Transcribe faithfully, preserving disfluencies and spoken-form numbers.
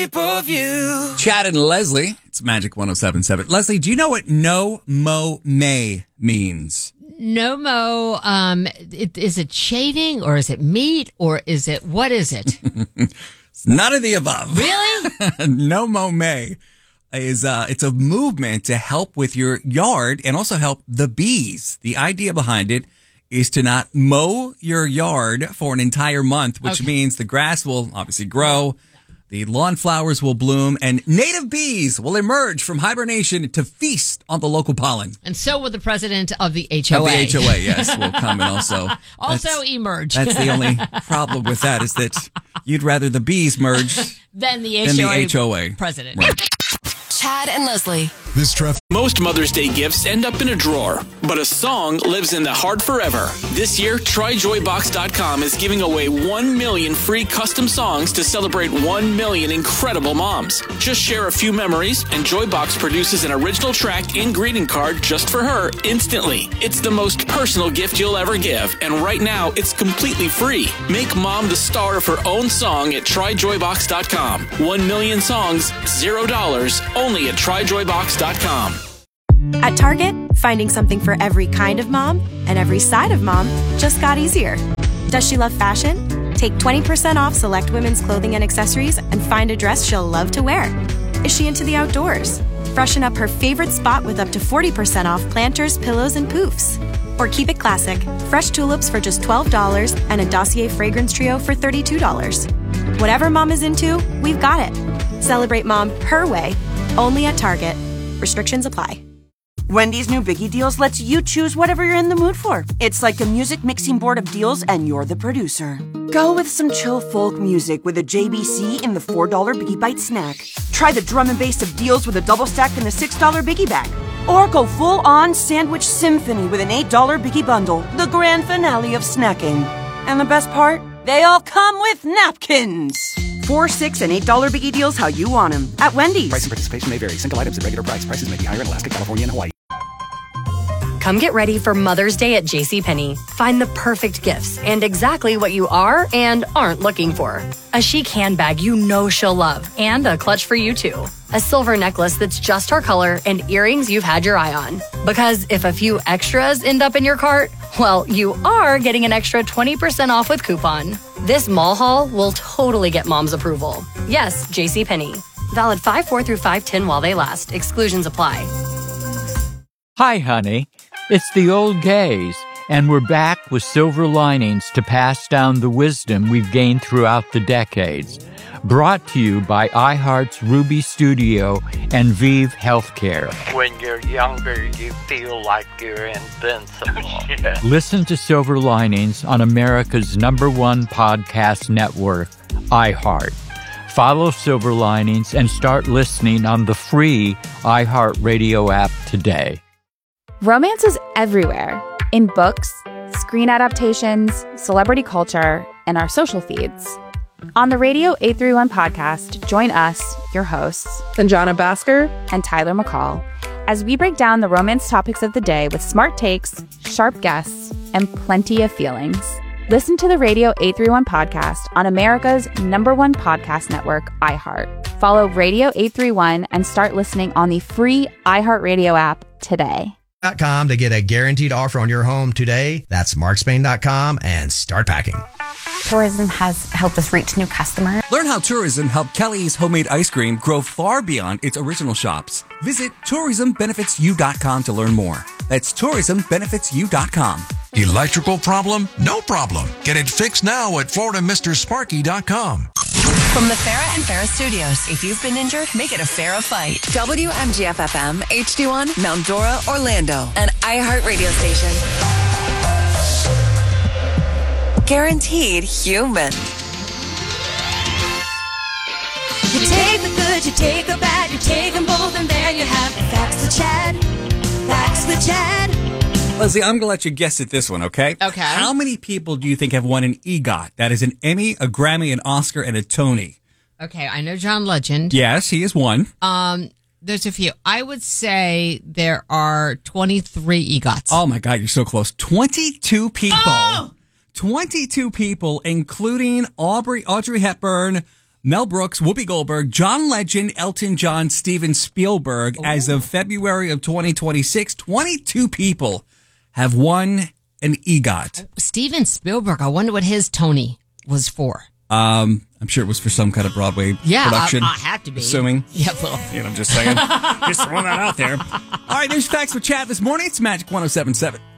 Chad and Leslie, it's Magic one oh seven point seven. Leslie, do you know what no mo may means? No mo, um, it, is it shaving or is it meat or is it, what is it? It's none of the above. Really? No mo may is, uh, it's a movement to help with your yard and also help the bees. The idea behind it is to not mow your yard for an entire month, which Okay. means the grass will obviously grow. The lawn flowers will bloom and native bees will emerge from hibernation to feast on the local pollen. And so will the president of the H Of O A. the H O A, yes, will come and also. Also that's- emerge. That's the only problem with that is that you'd rather the bees merge Then the than H O A, the H O A. president. Right. Chad and Leslie. This traffic. Most Mother's Day gifts end up in a drawer, but a song lives in the heart forever. This year, try joy box dot com is giving away one million free custom songs to celebrate one million incredible moms. Just share a few memories, and Joybox produces an original track and greeting card just for her instantly. It's the most personal gift you'll ever give, and right now, it's completely free. Make mom the star of her own song at try joy box dot com. One million songs, zero dollars, only at try joy box dot com. At Target, finding something for every kind of mom and every side of mom just got easier. Does she love fashion? Take twenty percent off select women's clothing and accessories and find a dress she'll love to wear. Is she into the outdoors? Freshen up her favorite spot with up to forty percent off planters, pillows, and poofs. Or keep it classic, fresh tulips for just twelve dollars and a Dossier fragrance trio for thirty-two dollars. Whatever mom is into, we've got it. Celebrate mom her way, only at Target. Restrictions apply. Wendy's new Biggie Deals lets you choose whatever you're in the mood for. It's like a music mixing board of deals, and you're the producer. Go with some chill folk music with a J B C in the four dollar Biggie Bite snack. Try the drum and bass of deals with a double stack in the six dollar Biggie Bag. Or go full-on sandwich symphony with an eight dollar Biggie Bundle, the grand finale of snacking. And the best part? They all come with napkins. Four, six, and eight dollar Biggie Deals how you want them at Wendy's. Price and participation may vary. Single items at regular price. Prices may be higher in Alaska, California, and Hawaii. Come get ready for Mother's Day at JCPenney. Find the perfect gifts and exactly what you are and aren't looking for. A chic handbag you know she'll love and a clutch for you too. A silver necklace that's just her color and earrings you've had your eye on. Because if a few extras end up in your cart, well, you are getting an extra twenty percent off with coupon. This mall haul will totally get mom's approval. Yes, JCPenney. Valid five four through five ten while they last. Exclusions apply. Hi, honey. It's the old gays, and we're back with silver linings to pass down the wisdom we've gained throughout the decades. Brought to you by iHeart's Ruby Studio and Vive Healthcare. When you're younger, you feel like you're invincible. Yeah. Listen to Silver Linings on America's number one podcast network, iHeart. Follow Silver Linings and start listening on the free iHeartRadio app today. Romance is everywhere, in books, screen adaptations, celebrity culture, and our social feeds. On the Radio eight thirty-one podcast, join us, your hosts, Sanjana Bhaskar and Tyler McCall, as we break down the romance topics of the day with smart takes, sharp guests, and plenty of feelings. Listen to the Radio eight thirty-one podcast on America's number one podcast network, iHeart. Follow Radio eight thirty-one and start listening on the free iHeartRadio app today. Dot com to get a guaranteed offer on your home today. That's mark spain dot com and start packing. Tourism has helped us reach new customers. Learn how tourism helped Kelly's Homemade Ice Cream grow far beyond its original shops. Visit tourism benefits you dot com to learn more. That's tourism benefits you dot com. Electrical problem? No problem. Get it fixed now at florida mister sparky dot com. From the Farrah and Farrah Studios, if you've been injured, make it a Farrah fight. W M G F F M, H D one, Mount Dora, Orlando, an iHeart radio station. Guaranteed human. You take the good, you take the bad, you take them both, and then you have Facts with Chad. Facts with Chad. Leslie, I'm going to let you guess at this one, okay? Okay. How many people do you think have won an EGOT? That is an Emmy, a Grammy, an Oscar, and a Tony. Okay, I know John Legend. Yes, he is one. Um, there's a few. I would say there are twenty-three EGOTs. Oh, my God, you're so close. twenty-two people. Oh! twenty-two people, including Aubrey, Audrey Hepburn, Mel Brooks, Whoopi Goldberg, John Legend, Elton John, Steven Spielberg. Ooh. As of February of twenty twenty-six, twenty-two people have won an EGOT. Steven Spielberg, I wonder what his Tony was for. Um, I'm sure it was for some kind of Broadway yeah, production. Yeah, I, I had to be. Assuming. Yeah, well. You know, I'm just saying. Just throwing that out there. All right, there's Facts with Chad this morning. It's Magic one oh seven point seven.